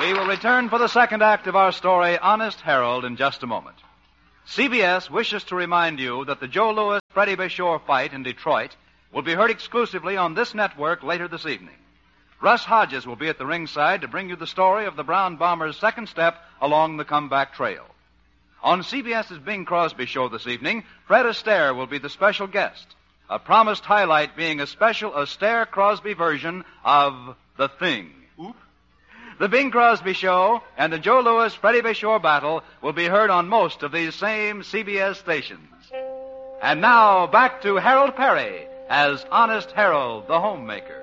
We will return for the second act of our story, Honest Harold, in just a moment. CBS wishes to remind you that the Joe Louis-Freddie Bashore fight in Detroit will be heard exclusively on this network later this evening. Russ Hodges will be at the ringside to bring you the story of the Brown Bombers' second step along the comeback trail. On CBS's Bing Crosby show this evening, Fred Astaire will be the special guest, a promised highlight being a special Astaire-Crosby version of The Thing. Oop. The Bing Crosby Show and the Joe Louis-Freddie Bashore battle will be heard on most of these same CBS stations. And now, back to Harold Perry as Honest Harold, the homemaker.